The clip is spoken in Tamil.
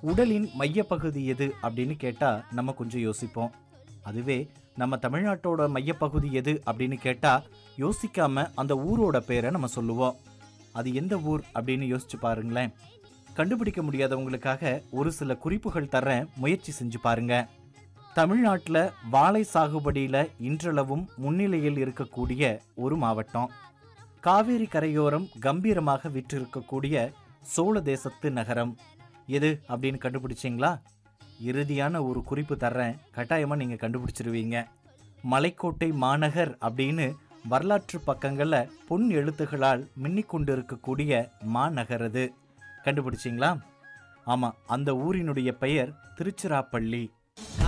உடலின் மையப்பகுதி எது அப்படின்னு கேட்டா நம்ம கொஞ்சம் யோசிப்போம். அதுவே நம்ம தமிழ்நாட்டோட மையப்பகுதி எது அப்படின்னு கேட்டா யோசிக்காம அந்த ஊரோட பேரை நம்ம சொல்லுவோம். அது எந்த ஊர் அப்படின்னு யோசிச்சு பாருங்களேன். கண்டுபிடிக்க முடியாதவங்களுக்காக ஒரு சில குறிப்புகள் தர்றேன், முயற்சி செஞ்சு பாருங்க. தமிழ்நாட்டில் வாழை சாகுபடியில் இன்றளவும் முன்னிலையில் இருக்கக்கூடிய ஒரு மாவட்டம். காவேரி கரையோரம் கம்பீரமாக விற்றிருக்கக்கூடிய சோழ தேசத்து நகரம் எது அப்படின்னு கண்டுபிடிச்சிங்களா? இறுதியான ஒரு குறிப்பு தர்றேன், கட்டாயமாக நீங்கள் கண்டுபிடிச்சிருவீங்க. மலைக்கோட்டை மாநகர் அப்படின்னு வரலாற்று பக்கங்களில் பொன் எழுத்துகளால் மின்னிக்கொண்டு இருக்கக்கூடிய மாநகர் அது. கண்டுபிடிச்சிங்களா? ஆமாம், அந்த ஊரினுடைய பெயர் திருச்சிராப்பள்ளி.